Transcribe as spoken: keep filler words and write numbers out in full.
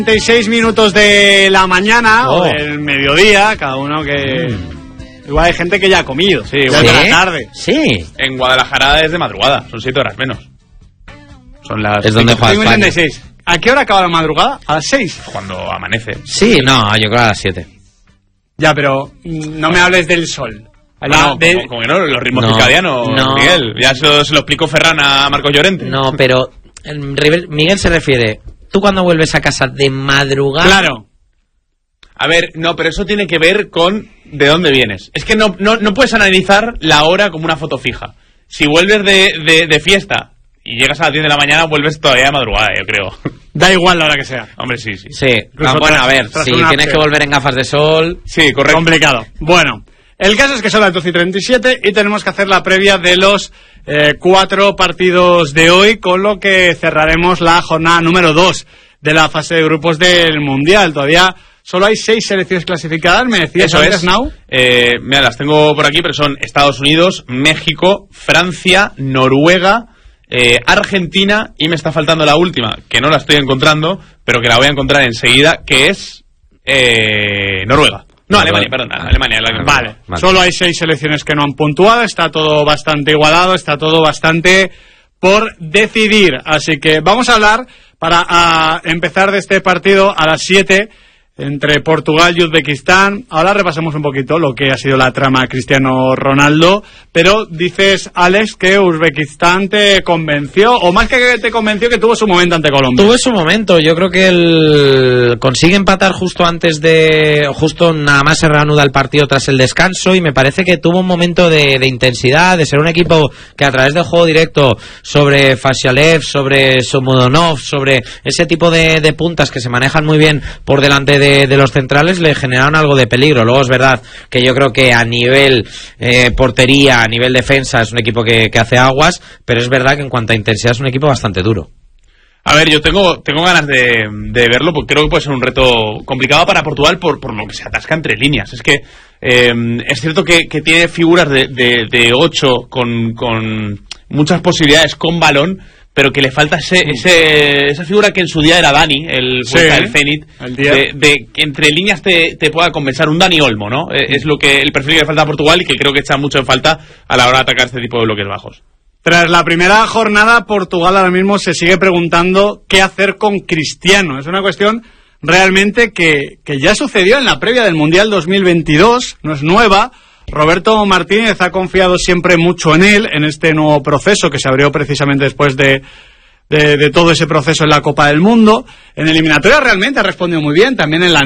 treinta y seis minutos de la mañana oh. o del mediodía, cada uno que... Mm. Igual hay gente que ya ha comido, sí, igual de la tarde. Sí. En Guadalajara es de madrugada, son siete horas menos. Son las... Es donde juega España. treinta y seis. ¿A qué hora acaba la madrugada? ¿A las seis? Cuando amanece. Sí, no, yo creo a las siete. Ya, pero no me hables del sol. No, de... como, como que no, los ritmos no, circadianos, no. Miguel. Ya se lo, se lo explicó Ferran a Marcos Llorente. No, pero Miguel se refiere... ¿Tú cuando vuelves a casa de madrugada? Claro. A ver, no, pero eso tiene que ver con de dónde vienes. Es que no, no, no puedes analizar la hora como una foto fija. Si vuelves de, de, de fiesta y llegas a las diez de la mañana, vuelves todavía de madrugada, yo creo. Da igual la hora que sea. Hombre, sí, sí. Sí, ah, bueno, a ver, si tienes que volver en gafas de sol... Sí, correcto. Complicado. Bueno, el caso es que son las doce y treinta y siete y tenemos que hacer la previa de los eh, cuatro partidos de hoy, con lo que cerraremos la jornada número dos de la fase de grupos del Mundial. Todavía solo hay seis selecciones clasificadas, me decías Eso antes, es. Nau. Eh, mira, las tengo por aquí, pero son Estados Unidos, México, Francia, Noruega, eh, Argentina, y me está faltando la última, que no la estoy encontrando, pero que la voy a encontrar enseguida, que es eh, Noruega. No, no, Alemania, perdón, Alemania. La vale. vale, solo hay seis selecciones que no han puntuado, está todo bastante igualado, está todo bastante por decidir. Así que vamos a hablar, para a empezar de este partido a las siete, entre Portugal y Uzbekistán. Ahora repasemos un poquito lo que ha sido la trama Cristiano Ronaldo, pero dices, Alex, que Uzbekistán te convenció, o más que te convenció, que tuvo su momento ante Colombia. Tuvo su momento, yo creo que el... consigue empatar justo antes de... justo nada más se reanuda el partido tras el descanso, y me parece que tuvo un momento de, de intensidad, de ser un equipo que a través del juego directo sobre Fasialev, sobre Somodonov, sobre ese tipo de, de puntas que se manejan muy bien por delante de De, de los centrales, le generaron algo de peligro. Luego es verdad que yo creo que a nivel eh, portería, a nivel defensa, es un equipo que, que hace aguas, pero es verdad que en cuanto a intensidad es un equipo bastante duro. A ver, yo tengo tengo ganas de, de verlo, porque creo que puede ser un reto complicado para Portugal por, por lo que se atasca entre líneas. Es que eh, es cierto que, que tiene figuras de, de, de ocho con, con muchas posibilidades con balón, pero que le falta ese, ese esa figura que en su día era Dani, el sí, del Zenit, de, de que entre líneas te, te pueda compensar un Dani Olmo, ¿no? Sí. Es lo que el perfil que le falta a Portugal, y que creo que echa mucho en falta a la hora de atacar este tipo de bloques bajos. Tras la primera jornada, Portugal ahora mismo se sigue preguntando qué hacer con Cristiano. Es una cuestión realmente que, que ya sucedió en la previa del Mundial dos mil veintidós, no es nueva. Roberto Martínez ha confiado siempre mucho en él, en este nuevo proceso que se abrió precisamente después de, de, de todo ese proceso en la Copa del Mundo. En eliminatoria realmente ha respondido muy bien, también en la